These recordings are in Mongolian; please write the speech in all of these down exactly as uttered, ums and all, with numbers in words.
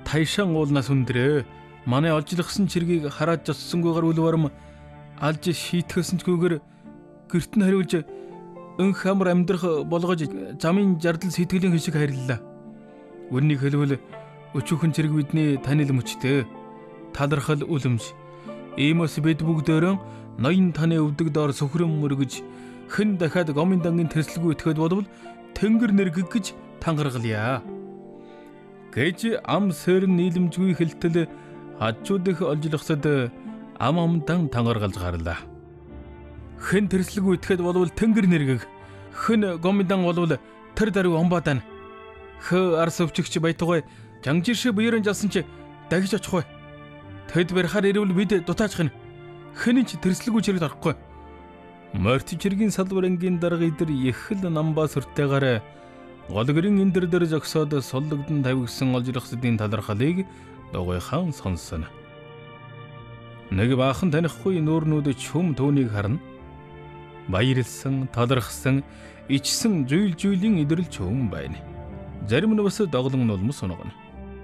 тайшаан уулнаас хүндрээ. Манай олжлогсон чиргийг хараад жоссонгүйгээр үл барам алж шийтгэсэнчгүйгээр гэрт нь хариулж өнх амар амьдрах болгож замын жардал сэтгэлийн хишиг хариллаа. Үннийг хэлбэл өчүүхэн чирэг бидний танил мөчтэй. Талархал үлэмж. Иймээс бид бүгдөө ноён таны өвдөг доор сөхрөн мөргөж хэн дахиад гомын дангийн тэрслгүй итгэхэд болвол тэнгэр нэр гэгж тангаргалъя. Гэж ам сэрн нийлэмжгүй хэлтэл хажууд их олжлогсод ам амдан тангаргалж гарлаа. Хэн тэрслгүй итгэхэд болвол тэнгэр нэргэг. Хэн гомдан болвол тэр даруй омбадан. Хö арс өвчгч байтугай жангжирш буйрын жалсан чи дагж очихгүй. Тэд барихаар ирвэл бид дутаачхна. Хэн ч тэрслгүй чирэгт орохгүй. Морт чиргийн салбар ангийн дарга идэр ихэл намбаа сүртэйгээр голгэрийн эндэр дээр зогсоод соллогдон тавигсан олжлогсдын талархлыг дугуйхан сонсон. Нэг баахан танихгүй нүүрнүүд чүм түүнийг харна. Баярлсан, талархсан, ичсэн зүйл зүйлийн идэрл чүм байна. Зарим нь бас доглон нулмс сунагна.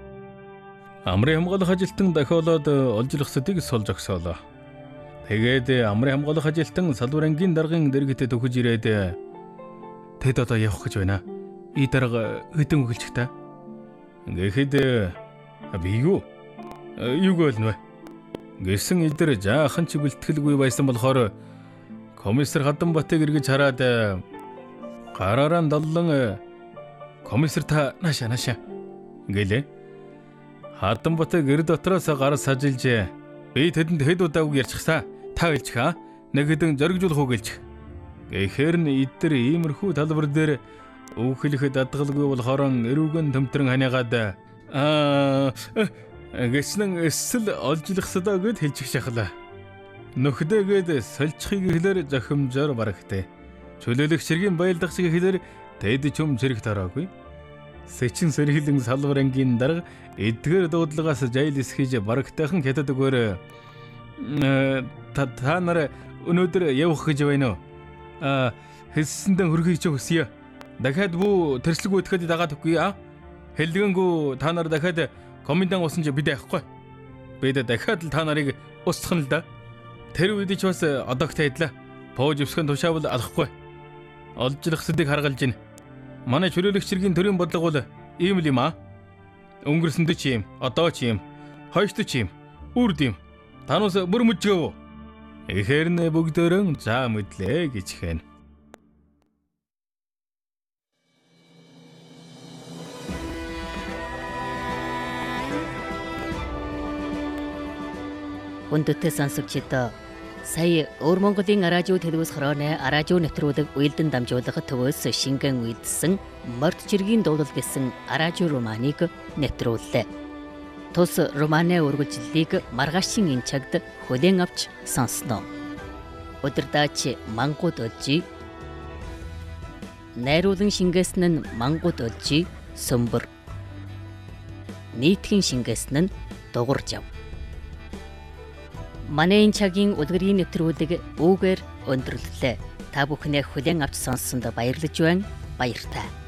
Амрын хамгаалах ажилтан дахиолоод олжлогсдыг сул зогсоолоо. Тэгээд амрын хамгаалах ажилтан салбар ангийн даргын дэргэд төгөж ирээд тэд одоо явах гэж байна. И дарга хэдэн өгөлч та. Гэхэд би юу? Юу гэлнэ? Гэсэн идэр жаахан ч бэлтгэлгүй байсан болохоор комиссар Хатанбатыг эргэж хараад гараараа доллон комиссар та наша наша гэлээ. Хатанбат гэр дотроос гар сажилж би тэдэнд хэд удаа үг ярьчихсан. Та хэлчих аа. Нэг хэдэн зоригжуулах үг гэлчих. Гэхээр нь идэр иймэрхүү талбар дээр үг хэлэхэд дадгалгүй болохоор эрүүгэн төмтрэн ханиагаад аа гэснэн эсэл олжлогсдоо гэд хэлчих шахлаа. Нөхдөгээд сольчихыг хэлээр зохимжоор барагтай. Чөлөөлөх чиргийн байлдах шиг хэлээр тэд чөм зэрэг тараагүй. Сэчин сэрхилэн салбар ангийн дарга эдгээр дуудлагаас жайл эсхиж барагтайхан хятад өгөөр та нар өнөөдөр явах гэж байна уу? Аа хэлсэндээ хөрхийг ч өсье. Дахиад бүү тэрслэг үтгэхэд дагаад өггүй аа. Хэлгэнгүү та нар дахиад комендан усан чи бид яахгүй. Бид дахиад л та нарыг устгах нь л да. Тэр үед ч бас одогтой айдлаа. Пож өвсгөн тушаавал алахгүй. Олжлогсдыг харгалж гин. Манай чөлөөлөгч чиргийн төрийн бодлого бол ийм л юм аа. Өнгөрсөнд ч юм, одоо ч юм, хойшд ч юм, үрд юм. Танус бүр мүжгээв. Ихэр нэ бүгдөрөн за мэдлээ гэж хэн. Хүндэтгэл сонсогчдоо сая Өвөр Монголын радио телевиз хорооны радио нэвтрүүлэг уйлдан дамжуулах төвөөс шингэн үйдсэн Морт чиргийн дуулал гэсэн радио романыг нэвтрүүллээ. Тус романы үргэлжлэлийг маргаашийн энэ цагт хүлээн авч сонсноо. Өдөрдаач мангууд олжи. Найруулан шингээсэн нь мангууд олжи сөмбөр. Нийтхэн шингээсэн нь дугуурж ав. Манай энэ цагийн үлгэрийн нэвтрүүлэг үүгээр өндөрлөлөө. Та бүхнээ хүлээн авч сонссонд баярлаж байна. Баяртай.